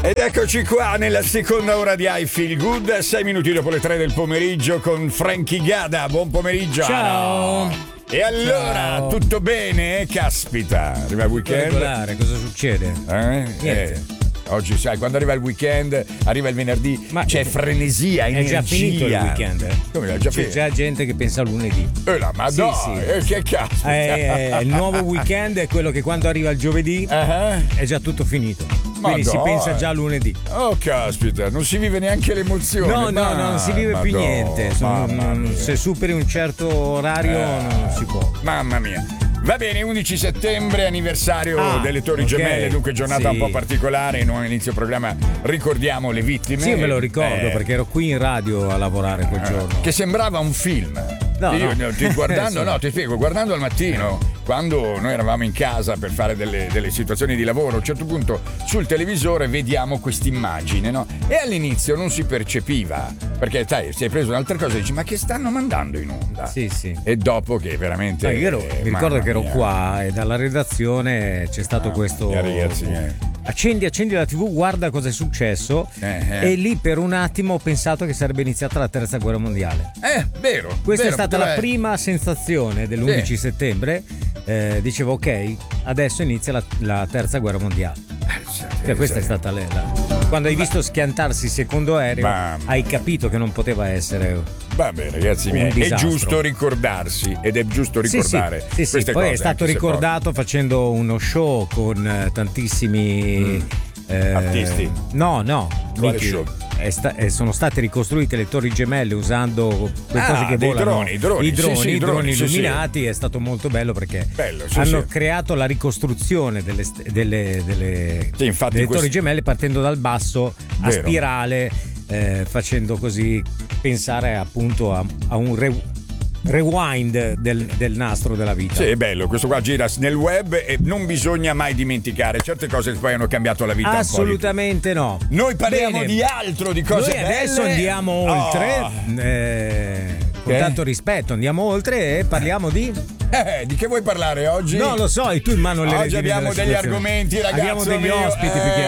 Ed eccoci qua nella seconda ora di I Feel Good, 6 minuti dopo le 3 del pomeriggio con Frankie Gada. Buon pomeriggio. Ciao. E allora, Ciao. Tutto bene? Caspita, arriva il weekend. Regolare, cosa succede? Niente. Oggi sai, quando arriva il weekend, arriva il venerdì, Ma c'è frenesia, è energia. già finito il weekend. Come l'ha già C'è finito? già gente che pensa a lunedì. La madonna, Sì. che caspita. Il nuovo weekend è quello che quando arriva il giovedì è già tutto finito. Quindi si Madonna. pensa già a lunedì. Oh caspita, non si vive neanche l'emozione. No, non si vive più niente. Se superi un certo orario non si può. Mamma mia. Va bene, 11 settembre, anniversario delle Torri ok. Gemelle, dunque giornata Sì. un po' particolare. Noi all'inizio programma ricordiamo le vittime. Sì, me lo ricordo perché ero qui in radio a lavorare quel giorno. Che sembrava un film. Io ti guardando, Sì. no, ti spiego, guardando al mattino, quando noi eravamo in casa per fare delle situazioni di lavoro, a un certo punto sul televisore vediamo quest'immagine, no? E all'inizio non si percepiva, perché sai, si è preso un'altra cosa e dici, ma che stanno mandando in onda? Sì. E dopo che veramente. Io mi ricordo che ero mia. qua e dalla redazione c'è stato questo. Ragazzi, Accendi la TV, guarda cosa è successo. E lì per un attimo ho pensato che sarebbe iniziata la terza guerra mondiale. Vero. Questa vero, è stata la potrebbe- prima sensazione dell'11 settembre. Dicevo ok, adesso inizia la terza guerra mondiale. Cioè, questa è stata quando hai visto schiantarsi il secondo aereo, hai capito che non poteva essere. Vabbè, ragazzi un miei, è disastro. giusto ricordarsi ed è giusto ricordare Sì, queste poi cose. è stato anche se ricordato facendo uno show con tantissimi artisti. No, Quale Michi, show? sono state ricostruite le Torri Gemelle usando quelle cose che dei volano, i droni, i droni sì, sì. illuminati. È stato molto bello perché Sì, hanno sì. creato la ricostruzione delle Sì, infatti Torri Gemelle partendo dal basso a Vero. spirale, facendo così pensare appunto a un rewind del nastro della vita. Sì, è bello, questo qua gira nel web e non bisogna mai dimenticare certe cose che poi hanno cambiato la vita. Assolutamente no. Noi parliamo Bene. di altro, di cose Noi belle. adesso andiamo oltre, con tanto rispetto andiamo oltre e parliamo di Di che vuoi parlare oggi? non lo so, e tu in mano le Oggi redini abbiamo della degli situazione. argomenti, ragazzi. Abbiamo degli ospiti più che